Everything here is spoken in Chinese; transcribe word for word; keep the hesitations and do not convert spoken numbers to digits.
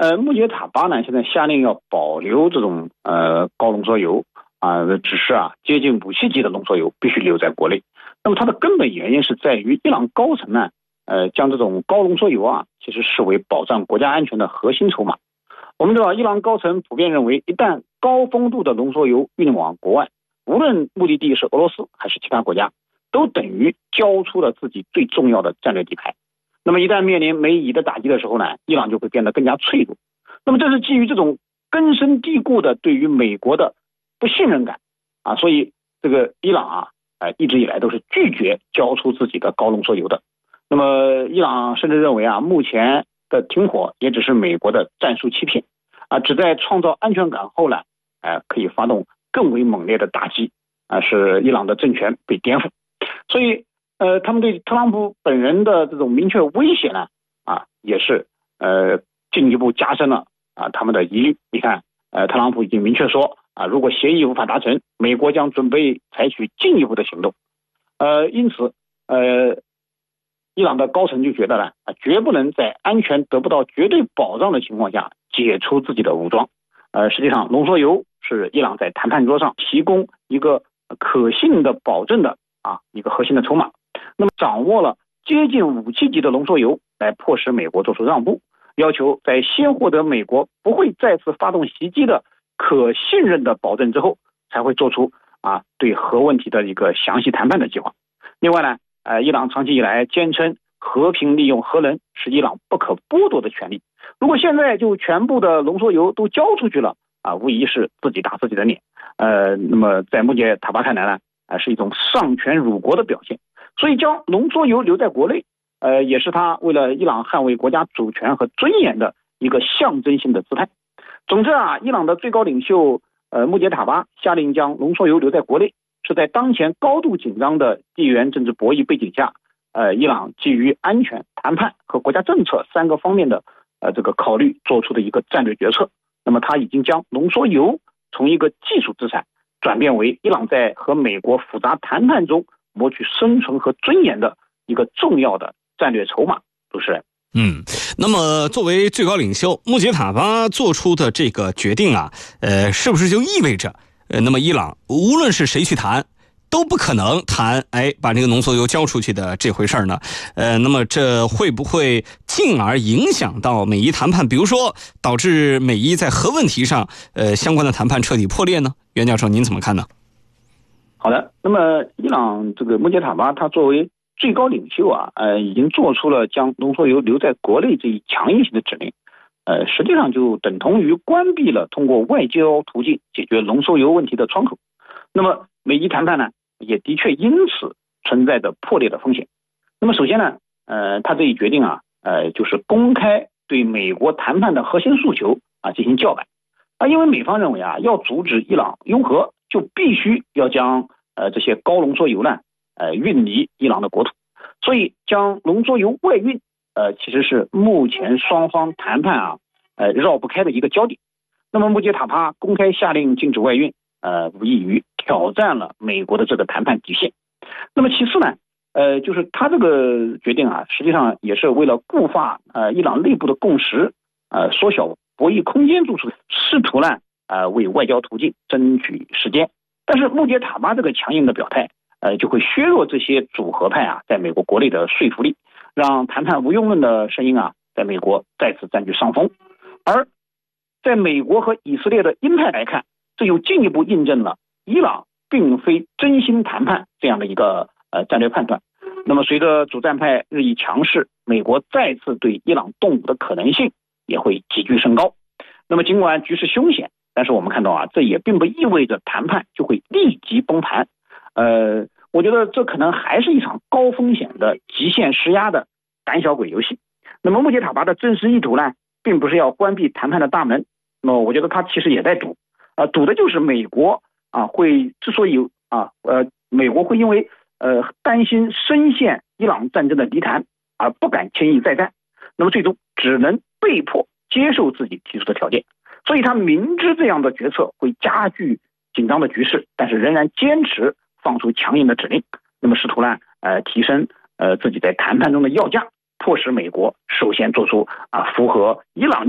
呃，穆杰塔巴呢现在下令要保留这种呃高浓缩铀啊，只是啊接近武器级的浓缩铀必须留在国内。那么它的根本原因是在于伊朗高层呢，呃将这种高浓缩铀啊其实视为保障国家安全的核心筹码。我们知道，伊朗高层普遍认为，一旦高丰度的浓缩铀运往国外，无论目的地是俄罗斯还是其他国家，都等于交出了自己最重要的战略底牌。那么一旦面临美以的打击的时候呢，伊朗就会变得更加脆弱。那么这是基于这种根深蒂固的对于美国的不信任感啊，所以这个伊朗啊，呃，一直以来都是拒绝交出自己的高浓缩铀的。那么伊朗甚至认为啊，目前的停火也只是美国的战术欺骗啊，只在创造安全感后呢，呃，可以发动更为猛烈的打击啊，使伊朗的政权被颠覆。所以呃，他们对特朗普本人的这种明确威胁呢，啊，也是呃进一步加深了啊他们的疑虑。你看，呃，特朗普已经明确说啊，如果协议无法达成，美国将准备采取进一步的行动。呃，因此，呃，伊朗的高层就觉得呢，啊，绝不能在安全得不到绝对保障的情况下解除自己的武装。呃，实际上，浓缩铀是伊朗在谈判桌上提供一个可信的保证的啊一个核心的筹码。那么掌握了接近武器级的浓缩铀，来迫使美国做出让步，要求在先获得美国不会再次发动袭击的可信任的保证之后，才会做出啊对核问题的一个详细谈判的计划。另外呢，呃，伊朗长期以来坚称和平利用核能是伊朗不可剥夺的权利。如果现在就全部的浓缩铀都交出去了啊，无疑是自己打自己的脸。呃，那么在穆杰塔巴看来呢，啊，是一种丧权辱国的表现。所以将浓缩铀留在国内，呃，也是他为了伊朗捍卫国家主权和尊严的一个象征性的姿态。总之啊，伊朗的最高领袖呃穆杰塔巴下令将浓缩铀留在国内，是在当前高度紧张的地缘政治博弈背景下，呃，伊朗基于安全、谈判和国家政策三个方面的呃这个考虑做出的一个战略决策。那么他已经将浓缩铀从一个技术资产转变为伊朗在和美国复杂谈判中谋取生存和尊严的一个重要的战略筹码。主持人， 嗯，那么作为最高领袖，穆杰塔巴做出的这个决定啊，呃，是不是就意味着，呃，那么伊朗无论是谁去谈，都不可能谈，哎，把这个浓缩铀交出去的这回事呢？呃，那么这会不会进而影响到美伊谈判？比如说，导致美伊在核问题上，呃，相关的谈判彻底破裂呢？袁教授，您怎么看呢？ 好的，那么伊朗这个穆杰塔巴他作为最高领袖啊，呃，已经做出了将浓缩铀留在国内这一强硬性的指令，呃，实际上就等同于关闭了通过外交途径解决浓缩铀问题的窗口。那么美伊谈判呢，也的确因此存在着破裂的风险。那么首先呢，呃，他这一决定啊，呃，就是公开对美国谈判的核心诉求啊进行叫板啊，因为美方认为啊，要阻止伊朗拥核，就必须要将呃这些高浓缩铀呢，呃运离伊朗的国土，所以将浓缩铀外运，呃其实是目前双方谈判啊，呃绕不开的一个焦点。那么穆杰塔巴公开下令禁止外运，呃无异于挑战了美国的这个谈判底线。那么其次呢，呃就是他这个决定啊，实际上也是为了固化呃伊朗内部的共识，呃缩小博弈空间做出的，试图呢呃为外交途径争取时间。但是穆杰塔巴这个强硬的表态，呃就会削弱这些主和派啊在美国国内的说服力，让谈判无用论的声音啊在美国再次占据上风。而在美国和以色列的鹰派来看，这又进一步印证了伊朗并非真心谈判这样的一个呃战略判断。那么随着主战派日益强势，美国再次对伊朗动武的可能性也会急剧升高。那么尽管局势凶险，但是我们看到啊，这也并不意味着谈判就会立即崩盘。呃，我觉得这可能还是一场高风险的极限施压的胆小鬼游戏。那么穆杰塔巴的真实意图呢，并不是要关闭谈判的大门，那么我觉得他其实也在赌，啊、呃，赌的就是美国啊会之所以啊呃美国会因为呃担心深陷伊朗战争的泥潭而不敢轻易再战，那么最终只能被迫接受自己提出的条件。所以他明知这样的决策会加剧紧张的局势，但是仍然坚持放出强硬的指令，那么试图呢呃提升呃自己在谈判中的要价，迫使美国首先做出啊符合伊朗